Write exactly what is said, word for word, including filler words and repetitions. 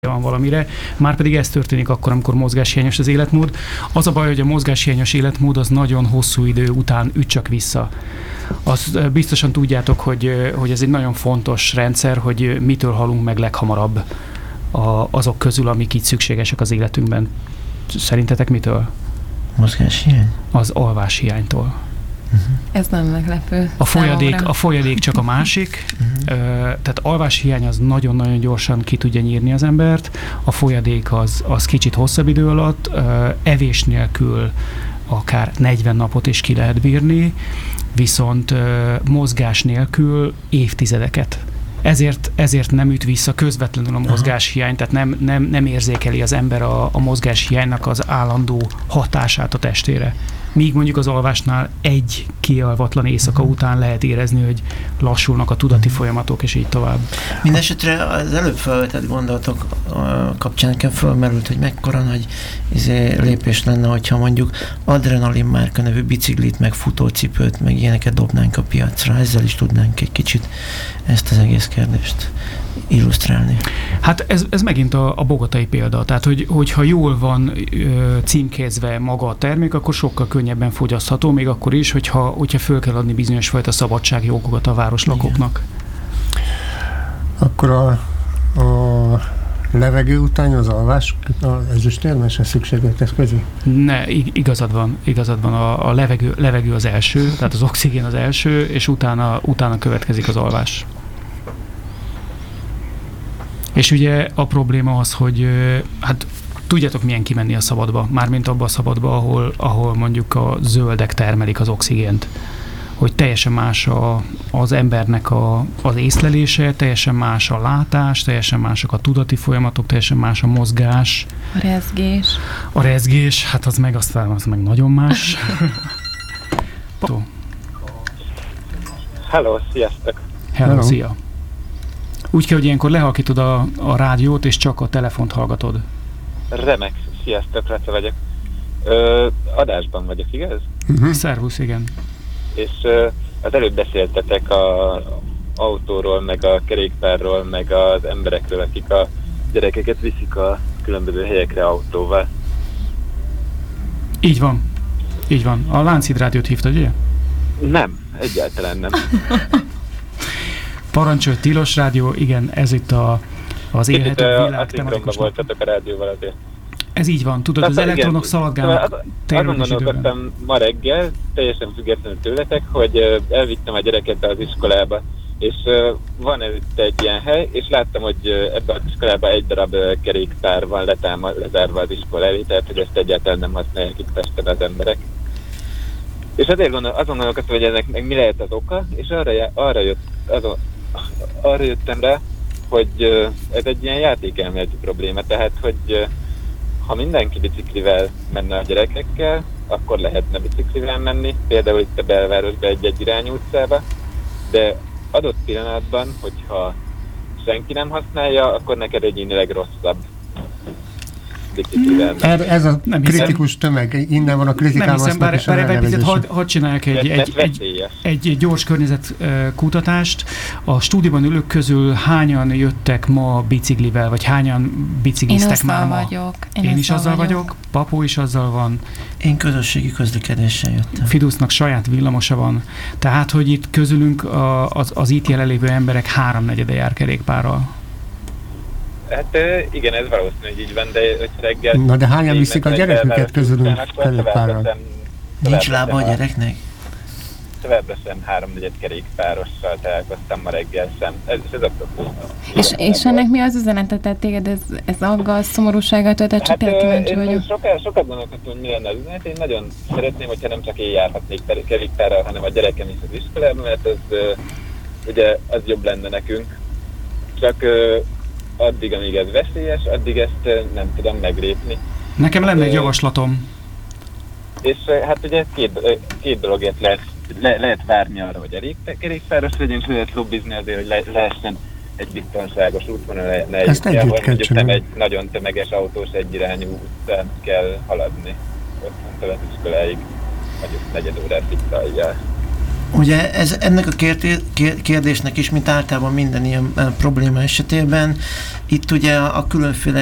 van valamire, már pedig ez történik akkor, amikor mozgáshiányos az életmód. Az a baj, hogy a mozgáshiányos életmód az nagyon hosszú idő után üt csak vissza. Azt biztosan tudjátok, hogy, hogy ez egy nagyon fontos rendszer, hogy mitől halunk meg leghamarabb a, azok közül, amik így szükségesek az életünkben. Szerintetek mitől? Mozgáshiány? Az alváshiánytól. Uh-huh. Ez nem meglepő. A folyadék, a folyadék csak a másik, uh-huh. Tehát alváshiány az nagyon-nagyon gyorsan ki tudja nyírni az embert, a folyadék az, az kicsit hosszabb idő alatt, evés nélkül akár negyven napot is ki lehet bírni, viszont mozgás nélkül évtizedeket. Ezért, ezért nem üt vissza közvetlenül a mozgáshiány, tehát nem, nem, nem érzékeli az ember a, a mozgáshiánynak az állandó hatását a testére. Míg mondjuk az alvásnál egy kialvatlan éjszaka után lehet érezni, hogy lassulnak a tudati folyamatok, és így tovább. Mindenesetre az előbb felvetett gondolatok kapcsán nekem fölmerült, hogy mekkora nagy izé, lépés lenne, hogyha mondjuk Adrenalin márka nevű biciklit, meg futócipőt, meg ilyeneket dobnánk a piacra. Ezzel is tudnánk egy kicsit ezt az egész kérdést illusztrálni. Hát ez, ez megint a, a bogotai példa. Tehát, hogy, hogyha jól van ö, címkézve maga a termék, akkor sokkal könnyebben fogyasztható, még akkor is, hogyha, hogyha föl kell adni bizonyos fajta szabadságjogokat a városlakóknak. Akkor a, a levegő után az alvás, az ezüstérmes a szükségletes közé? Ne, igazad van, igazad van. A, a levegő, levegő az első, tehát az oxigén az első, és utána, utána következik az alvás. És ugye a probléma az, hogy hát tudjátok milyen kimenni a szabadba, mármint abba a szabadba, ahol, ahol mondjuk a zöldek termelik az oxigént. Hogy teljesen más a, az embernek a, az észlelése, teljesen más a látás, teljesen mások a tudati folyamatok, teljesen más a mozgás. A rezgés. A rezgés, hát az meg azt az meg nagyon más. Hello, sziasztok! Hello, Hello. Szia! Úgy kell, hogy ilyenkor lehalkítod a, a rádiót, és csak a telefont hallgatod. Remek, sziasztok, Raca vagyok. Ö, adásban vagyok, igaz? Uh-huh. Szervusz, igen. És ö, az előbb beszéltetek az autóról, meg a kerékpárról, meg az emberekről, akik a gyerekeket viszik a különböző helyekre autóval. Így van. Így van. A Lánchíd Rádiót hívtad, ugye? Nem, egyáltalán nem. Parancsolj, Tilos Rádió, igen, ez itt a, az élhető világ tematikus. Voltatok a rádióval azért. Ez így van, tudod, az, az elektronok szaladgálnak. Azon gondolkodtam ma reggel, teljesen függetlenül tőletek, hogy elvittem a gyereket az iskolába, és van itt egy ilyen hely, és láttam, hogy ebben az iskolában egy darab kerékpár van letámad, lezárva az iskola elé, tehát hogy ezt egyáltalán nem használják itt Pesten az emberek. És azért gondol, azon gondolkodtam, hogy ennek meg mi lehet az oka, és arra, arra, jött, azon, arra jöttem rá, hogy ez egy ilyen játékelméleti probléma, tehát hogy ha mindenki biciklivel menne a gyerekekkel, akkor lehetne biciklivel menni, például itt a belvárosban egy-egy irányú utcába, de adott pillanatban, hogyha senki nem használja, akkor neked egyénileg rosszabb biciklivel menni. Ez a nem kritikus hiszem. Tömeg, innen van a kritikálmasznak is a elnevezése. Hadd had csinálják egy, egy, egy, egy gyors környezetkutatást. A stúdióban ülők közül hányan jöttek ma biciklivel, vagy hányan bicikliztek már ma? Vagyok. Én, Én is azzal vagyok. vagyok, Papó is azzal van. Én közösségi közlekedéssel jöttem. Fidusznak saját villamosa van. Tehát, hogy itt közülünk a, az, az itt jelenlévő emberek háromnegyede jár kerékpárral. Hát igen, ez valószínű, hogy így van, de hogy reggel... Na de hányan viszik a gyereküket közülünk kerékpárral? Nincs lába a gyereknek? Továbbra sem háromnegyed kerékpárossal találkoztam ma reggel sem. Ez, ez a probléma. És, és ennek mi az üzenete? Tehát téged ez, ez aggaszt, szomorúsággal töltött, csak tényleg kíváncsi vagyok. Sokat, sokat gondolkodtam, hogy mi lenne az üzenet. Én nagyon szeretném, hogyha nem csak én járhatnék kerékpárral, hanem a gyerekem is az iskolában, mert ez ugye az jobb lenne nekünk. Csak addig, amíg ez veszélyes, addig ezt nem tudom meglépni. Nekem lenne egy javaslatom. És hát ugye két, két dologért lehet, le, lehet várni arra, hogy elég kerékpáros legyünk, lehet lobbizni azért, hogy le, lehessen egy biztonságos útvonal, ne ezt együtt kell mondjuk csinálni. Nem egy nagyon tömeges autós egyirányú utcán kell haladni. Otthon az iskoláig, mondjuk negyed órát itt aljál. Ugye ez, ennek a kérdésnek is, mint általában minden ilyen probléma esetében, itt ugye a, a különféle